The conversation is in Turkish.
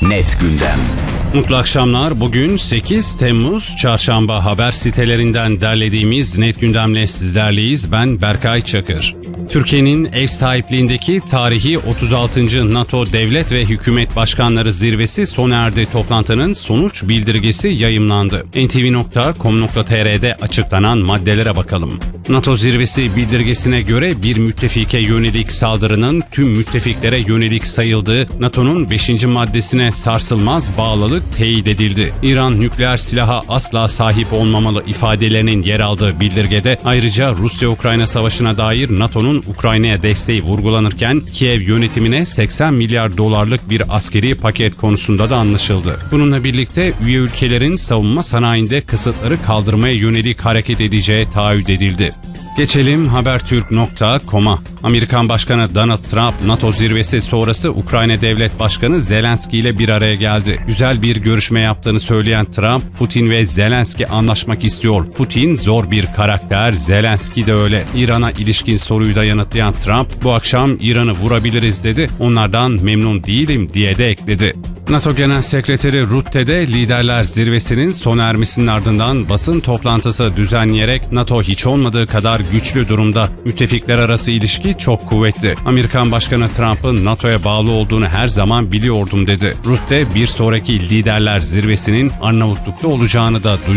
Net Gündem. Mutlu akşamlar. Bugün 8 Temmuz Çarşamba, haber sitelerinden derlediğimiz Net Gündem'le sizlerleyiz. Ben Berkay Çakır. Türkiye'nin ev sahipliğindeki tarihi 36. NATO Devlet ve Hükümet Başkanları Zirvesi sona erdi. Toplantının sonuç bildirgesi yayımlandı. ntv.com.tr'de açıklanan maddelere bakalım. NATO Zirvesi bildirgesine göre bir müttefike yönelik saldırının tüm müttefiklere yönelik sayıldığı, NATO'nun 5. maddesine sarsılmaz bağlılık teyit edildi. İran nükleer silaha asla sahip olmamalı ifadelerinin yer aldığı bildirgede ayrıca Rusya-Ukrayna savaşına dair NATO'nun Ukrayna'ya desteği vurgulanırken Kiev yönetimine 80 milyar dolarlık bir askeri paket konusunda da anlaşıldı. Bununla birlikte üye ülkelerin savunma sanayinde kısıtları kaldırmaya yönelik hareket edeceği taahhüt edildi. Geçelim Habertürk.com'a. Amerikan Başkanı Donald Trump, NATO zirvesi sonrası Ukrayna Devlet Başkanı Zelenski ile bir araya geldi. Güzel bir görüşme yaptığını söyleyen Trump, Putin ve Zelenski anlaşmak istiyor. Putin zor bir karakter, Zelenski de öyle. İran'a ilişkin soruyu da yanıtlayan Trump, bu akşam İran'ı vurabiliriz dedi. Onlardan memnun değilim diye de ekledi. NATO Genel Sekreteri Rutte de liderler zirvesinin sona ermesinin ardından basın toplantısı düzenleyerek NATO hiç olmadığı kadar güçlü durumda. Müttefikler arası ilişki çok kuvvetli. Amerikan Başkanı Trump'ın NATO'ya bağlı olduğunu her zaman biliyordum dedi. Rutte bir sonraki liderler zirvesinin Arnavutluk'ta olacağını da duyurdu.